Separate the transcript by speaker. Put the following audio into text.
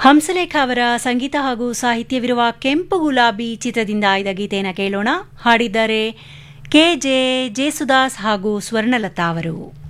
Speaker 1: ಹಂಸಲೇಖ ಅವರ ಸಂಗೀತ ಹಾಗೂ ಸಾಹಿತ್ಯವಿರುವ ಕೆಂಪು ಗುಲಾಬಿ ಚಿತ್ರದಿಂದ ಆಯ್ದ ಗೀತೆಯನ್ನು ಕೇಳೋಣ. ಹಾಡಿದ್ದಾರೆ ಕೆ ಜೆ ಜೇಸುದಾಸ್ ಹಾಗೂ ಸ್ವರ್ಣಲತಾ ಅವರು.